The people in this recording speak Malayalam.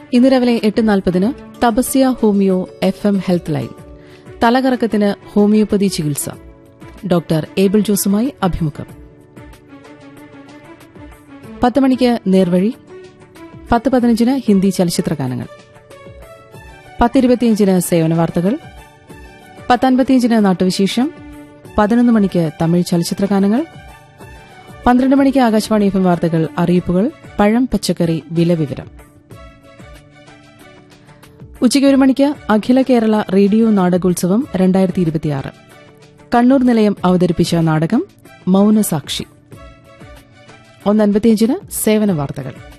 ഇന്ന് രാവിലെ 8:40 Tapasya homeo FM health line. തലകറക്കത്തിന് homeopathy ചികിത്സ. ഡോക്ടർ ഏബിൾ ജോസുമായി അഭിമുഖം. 10 മണിക്ക് നേർവഴി. 10:15 ഹിന്ദി ചലച്ചിത്രഗാനങ്ങൾ. 10:25 സേവന വാർത്തകൾ. 10:55 നാട്ടുവിശേഷം. 11 മണിക്ക് തമിഴ് ചലച്ചിത്രഗാനങ്ങൾ. 12 മണിക്ക് ആകാശവാണി FM വാർത്തകൾ, അറിയിപ്പുകൾ, പഴം പച്ചക്കറി വില വിവരം. ഉച്ചയ്ക്ക് 1 മണിക്ക് അഖില കേരള റേഡിയോ നാടകോത്സവം 2026 കണ്ണൂർ നിലയം അവതരിപ്പിച്ച നാടകം മൌനസാക്ഷി. 1:55 സേവന വാർത്തകൾ.